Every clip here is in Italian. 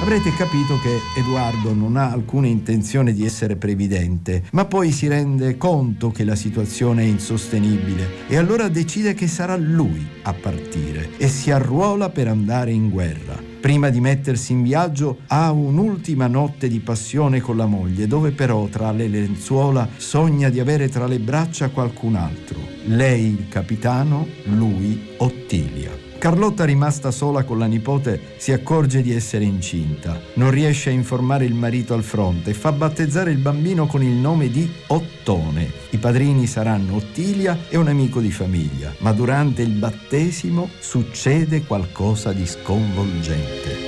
Avrete capito che Edoardo non ha alcuna intenzione di essere previdente, ma poi si rende conto che la situazione è insostenibile e allora decide che sarà lui a partire e si arruola per andare in guerra. Prima di mettersi in viaggio ha un'ultima notte di passione con la moglie, dove però tra le lenzuola sogna di avere tra le braccia qualcun altro. Lei il capitano, lui Ottilia. Carlotta, rimasta sola con la nipote, si accorge di essere incinta. Non riesce a informare il marito al fronte e fa battezzare il bambino con il nome di Ottone. I padrini saranno Ottilia e un amico di famiglia, ma durante il battesimo succede qualcosa di sconvolgente.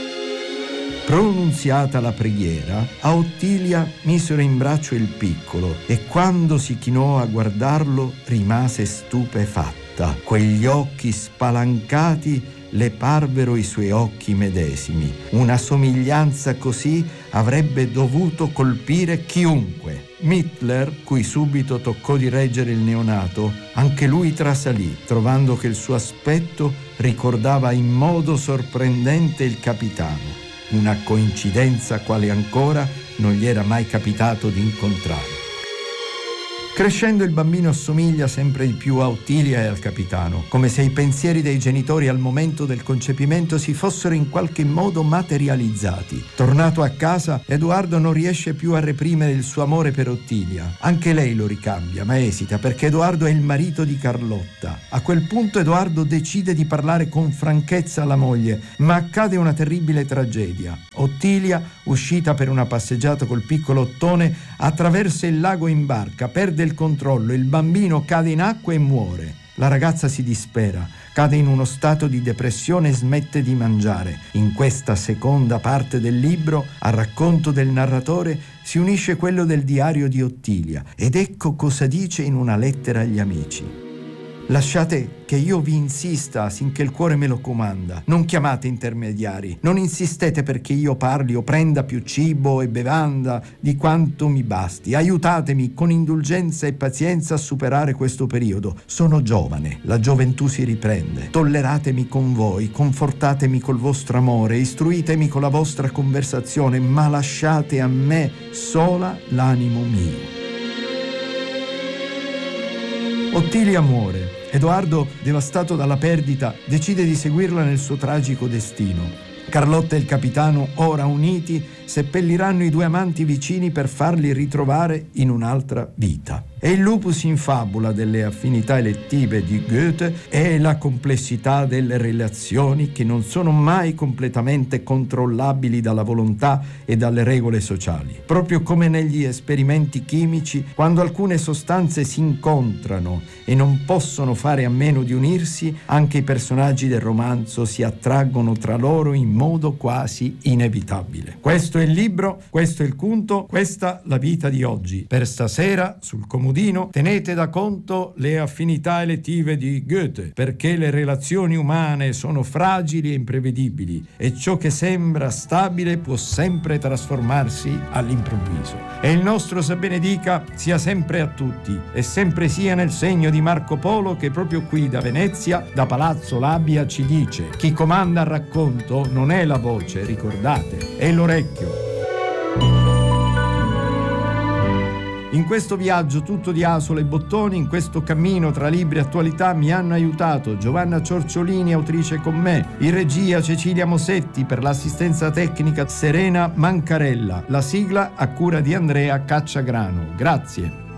Pronunziata la preghiera, a Ottilia misero in braccio il piccolo e quando si chinò a guardarlo rimase stupefatta. Quegli occhi spalancati le parvero i suoi occhi medesimi. Una somiglianza così avrebbe dovuto colpire chiunque. Mittler, cui subito toccò di reggere il neonato, anche lui trasalì, trovando che il suo aspetto ricordava in modo sorprendente il capitano. Una coincidenza quale ancora non gli era mai capitato di incontrare. Crescendo il bambino assomiglia sempre di più a Ottilia e al capitano, come se i pensieri dei genitori al momento del concepimento si fossero in qualche modo materializzati. Tornato a casa, Edoardo non riesce più a reprimere il suo amore per Ottilia. Anche lei lo ricambia, ma esita, perché Edoardo è il marito di Carlotta. A quel punto Edoardo decide di parlare con franchezza alla moglie, ma accade una terribile tragedia. Ottilia, uscita per una passeggiata col piccolo Ottone, attraversa il lago in barca, perde il controllo, il bambino cade in acqua e muore. La ragazza si dispera, cade in uno stato di depressione e smette di mangiare. In questa seconda parte del libro, al racconto del narratore, si unisce quello del diario di Ottilia. Ed ecco cosa dice in una lettera agli amici. Lasciate che io vi insista sinché il cuore me lo comanda. Non chiamate intermediari, non insistete perché io parli o prenda più cibo e bevanda di quanto mi basti. Aiutatemi con indulgenza e pazienza a superare questo periodo. Sono giovane, la gioventù si riprende. Tolleratemi con voi, confortatemi col vostro amore, istruitemi con la vostra conversazione, ma lasciate a me sola l'animo mio. Ottilia muore. Edoardo, devastato dalla perdita, decide di seguirla nel suo tragico destino. Carlotta e il capitano, ora uniti, seppelliranno i due amanti vicini per farli ritrovare in un'altra vita. E il lupus in fabula delle affinità elettive di Goethe è la complessità delle relazioni che non sono mai completamente controllabili dalla volontà e dalle regole sociali. Proprio come negli esperimenti chimici, quando alcune sostanze si incontrano e non possono fare a meno di unirsi, anche i personaggi del romanzo si attraggono tra loro in modo quasi inevitabile. Questo è il libro, questo è il conto, questa la vita di oggi. Per stasera, sul comodino, tenete da conto le affinità elettive di Goethe, perché le relazioni umane sono fragili e imprevedibili e ciò che sembra stabile può sempre trasformarsi all'improvviso. E il nostro sa benedica sia sempre a tutti e sempre sia nel segno di Marco Polo, che proprio qui da Venezia, da Palazzo Labia, ci dice: chi comanda il racconto non è la voce, ricordate, è l'orecchio. In questo viaggio tutto di asole e bottoni, in questo cammino tra libri e attualità, mi hanno aiutato Giovanna Ciorciolini, autrice con me, in regia Cecilia Mosetti, per l'assistenza tecnica Serena Mancarella, la sigla a cura di Andrea Cacciagrano. Grazie.